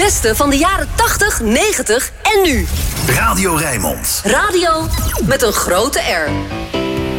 beste van de jaren 80, 90 en nu. Radio Rijnmond. Radio met een grote R.